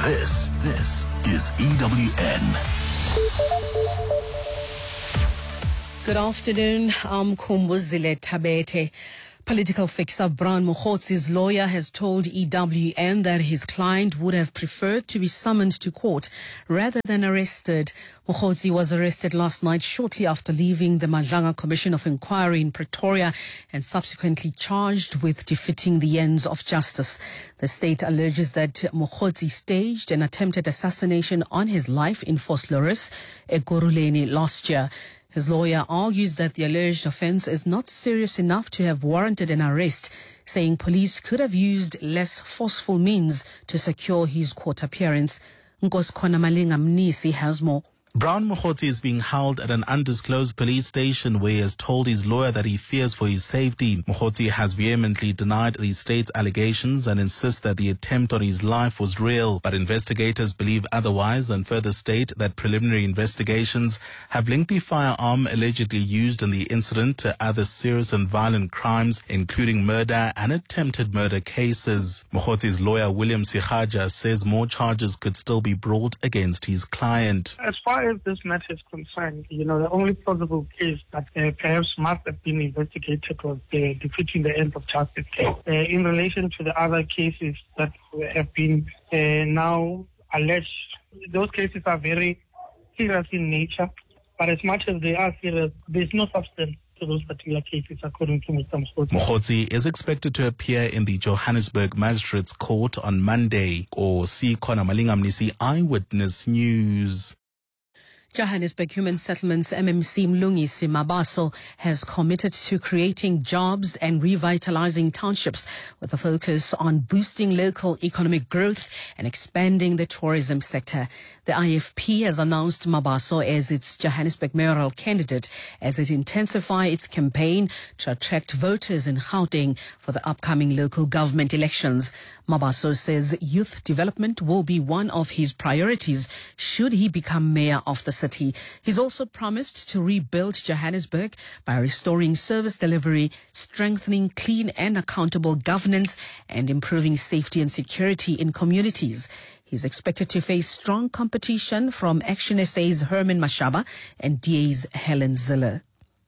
This is EWN. Good afternoon. I'm Kumbuzile Tabete. Political fixer Brian Mokgotzi's lawyer has told EWN that his client would have preferred to be summoned to court rather than arrested. Mokgotzi was arrested last night shortly after leaving the Madlanga Commission of Inquiry in Pretoria and subsequently charged with defeating the ends of justice. The state alleges that Mokgotzi staged an attempted assassination on his life in Vosloorus, Ekurhuleni last year. His lawyer argues that the alleged offence is not serious enough to have warranted an arrest, saying police could have used less forceful means to secure his court appearance. Nkoskhona Malinga Mnisi has more. Brian Mokgotzi is being held at an undisclosed police station where he has told his lawyer that he fears for his safety. Mokgotzi has vehemently denied the state's allegations and insists that the attempt on his life was real. But investigators believe otherwise and further state that preliminary investigations have linked the firearm allegedly used in the incident to other serious and violent crimes, including murder and attempted murder cases. Mokgotzi's lawyer, William Sikhaja, says more charges could still be brought against his client. As far as this matter is concerned, the only plausible case that perhaps must have been investigated was the defeating the end of justice case. In relation to the other cases that have been now alleged, those cases are very serious in nature, but as much as they are serious, there's no substance to those particular cases, according to Mr. Mokgotzi. Mokgotzi is expected to appear in the Johannesburg Magistrates Court on Monday. Nkoskhona Malinga Mnisi, Eyewitness News. Johannesburg Human Settlements MMC Mlungisi Mabaso has committed to creating jobs and revitalizing townships with a focus on boosting local economic growth and expanding the tourism sector. The IFP has announced Mabaso as its Johannesburg mayoral candidate as it intensifies its campaign to attract voters in Gauteng for the upcoming local government elections. Mabaso says youth development will be one of his priorities should he become mayor of the city. He's also promised to rebuild Johannesburg by restoring service delivery, strengthening clean and accountable governance, and improving safety and security in communities. He's expected to face strong competition from Action SA's Herman Mashaba and DA's Helen Ziller.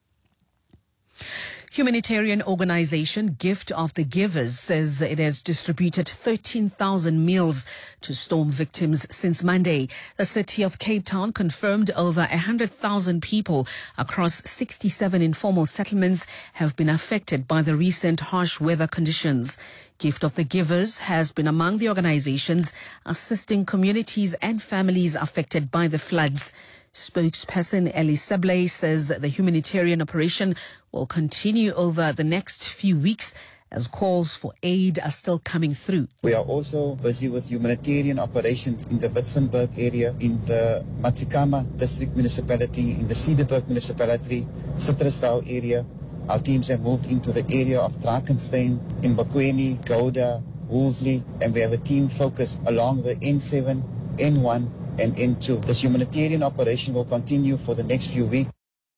Humanitarian organization Gift of the Givers says it has distributed 13,000 meals to storm victims since Monday. The city of Cape Town confirmed over 100,000 people across 67 informal settlements have been affected by the recent harsh weather conditions. Gift of the Givers has been among the organizations assisting communities and families affected by the floods. Spokesperson Ellie Sebley says the humanitarian operation will continue over the next few weeks as calls for aid are still coming through. We are also busy with humanitarian operations in the Witzenberg area, in the Matsikama District Municipality, in the Cederberg Municipality, Citrusdal area. Our teams have moved into the area of Drakenstein, in Bakweni, Gouda, Woolsley, and we have a team focused along the N7, N1, and N2. This humanitarian operation will continue for the next few weeks.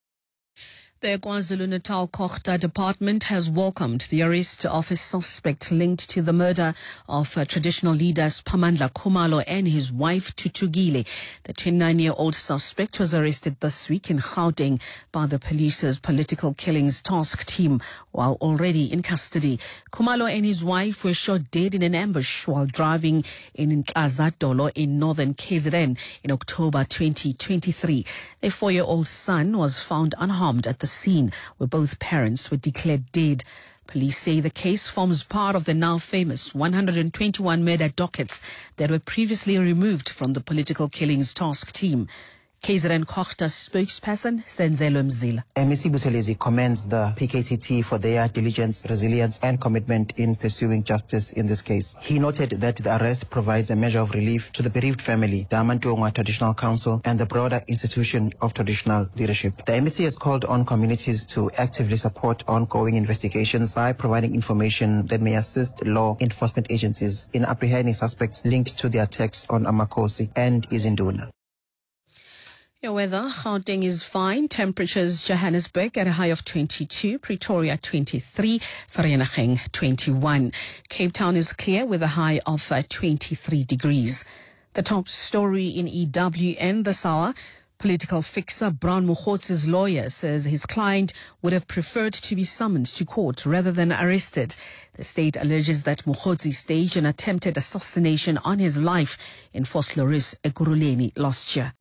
The KwaZulu-Natal Kochta Department has welcomed the arrest of a suspect linked to the murder of traditional leaders Phamandla Khumalo and his wife Tutugile. The 29-year-old suspect was arrested this week in Gauteng by the police's political killings task team while already in custody. Khumalo and his wife were shot dead in an ambush while driving in Ntlazadolo in northern KZN in October 2023. Their 4-year-old son was found unharmed at the scene where both parents were declared dead. Police say the case forms part of the now famous 121 murder dockets that were previously removed from the political killings task team. KZN Kochta spokesperson Senzelo Mzila. MEC Buthelezi commends the PKTT for their diligence, resilience and commitment in pursuing justice in this case. He noted that the arrest provides a measure of relief to the bereaved family, the Amantuongwa Traditional Council and the broader institution of traditional leadership. The MEC has called on communities to actively support ongoing investigations by providing information that may assist law enforcement agencies in apprehending suspects linked to the attacks on Amakosi and Izinduna. Your weather, Gauteng is fine. Temperatures, Johannesburg at a high of 22, Pretoria 23, Vereeniging 21. Cape Town is clear with a high of 23 degrees. The top story in EWN this hour. Political fixer Bron Mogotsi's lawyer says his client would have preferred to be summoned to court rather than arrested. The state alleges that Mogotsi staged an attempted assassination on his life in Vosloorus, Ekurhuleni last year.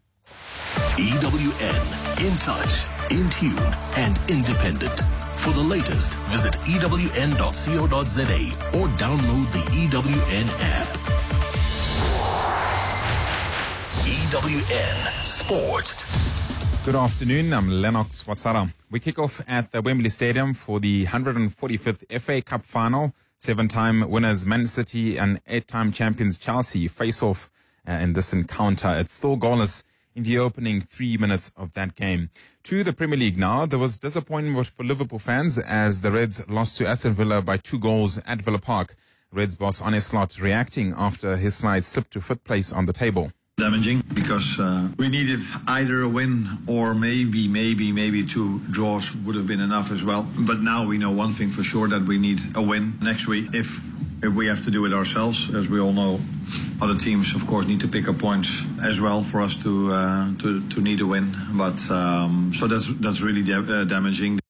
EWN, in touch, in tune, and independent. For the latest, visit ewn.co.za or download the EWN app. EWN Sport. Good afternoon, I'm Lennox Wasara. We kick off at the Wembley Stadium for the 145th FA Cup final. 7-time winners Man City and 8-time champions Chelsea face off in this encounter. It's still goalless in the opening 3 minutes of that game. To the Premier League now, there was disappointment for Liverpool fans as the Reds lost to Aston Villa by 2 goals at Villa Park. Reds boss Arne Slot reacting after his side slipped to 5th place on the table. Damaging because we needed either a win or maybe 2 draws would have been enough as well. But now we know one thing for sure, that we need a win next week. If we have to do it ourselves, as we all know, other teams of course need to pick up points as well for us to need a win. But so that's really damaging.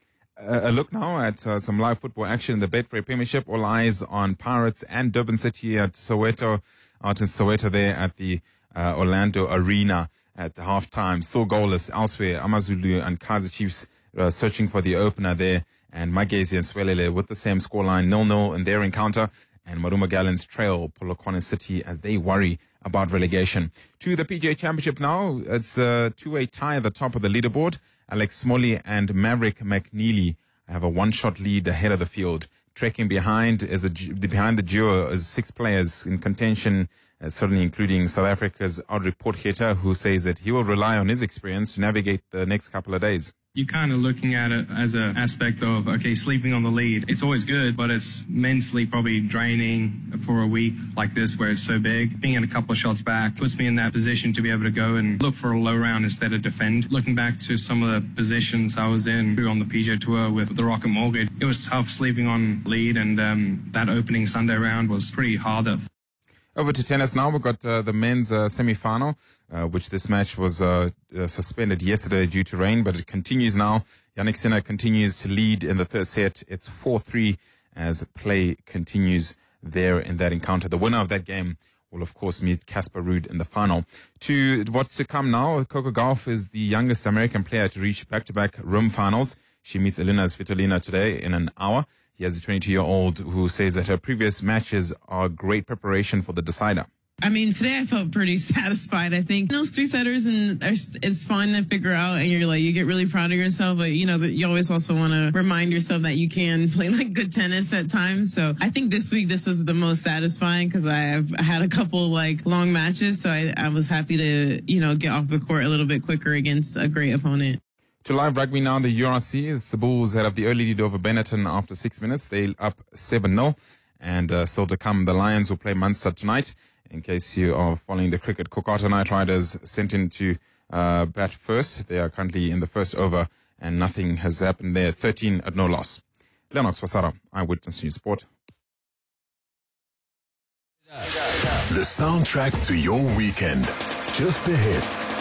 A look now at some live football action in the Betway Premiership. All eyes on Pirates and Durban City at Soweto, out in Soweto there at the Orlando Arena at the halftime. Still goalless elsewhere. AmaZulu and Kaizer Chiefs searching for the opener there, and Magesi and Swelele with the same scoreline 0-0 in their encounter, and Maruma Gallants trail Polokwane City as they worry about relegation. To the PGA Championship now, it's a 2-way tie at the top of the leaderboard. Alex Smalley and Maverick McNeely have a one-shot lead ahead of the field. Trekking behind the duo is 6 players in contention, certainly including South Africa's Audric Potgieter, who says that he will rely on his experience to navigate the next couple of days. You're kind of looking at it as an aspect of, okay, sleeping on the lead. It's always good, but it's mentally probably draining for a week like this where it's so big. Being in a couple of shots back puts me in that position to be able to go and look for a low round instead of defend. Looking back to some of the positions I was in on the PGA Tour with the Rocket Mortgage, it was tough sleeping on lead, and that opening Sunday round was pretty hard. Over to tennis now. We've got the men's semi-final, which this match was suspended yesterday due to rain, but it continues now. Jannik Sinner continues to lead in the third set. It's 4-3 as play continues there in that encounter. The winner of that game will, of course, meet Casper Ruud in the final. To what's to come now, Coco Gauff is the youngest American player to reach back-to-back Rome finals. She meets Elina Svitolina today in an hour. He has a 22-year-old who says that her previous matches are great preparation for the decider. I mean, today I felt pretty satisfied. I think those 3-setters, and it's fun to figure out, and you get really proud of yourself. But you always also want to remind yourself that you can play good tennis at times. So I think this week this was the most satisfying because I've had a couple long matches. So I was happy to get off the court a little bit quicker against a great opponent. To live rugby now, the URC, it's the Bulls that have the early lead over Benetton after 6 minutes. They're up 7-0. And still to come, the Lions will play Munster tonight. In case you are following the cricket, Kokata Knight Riders sent in to bat first. They are currently in the first over, and nothing has happened there. 13 at no loss. Lennox Wasara, Eyewitness News Sport. The soundtrack to your weekend. Just the hits.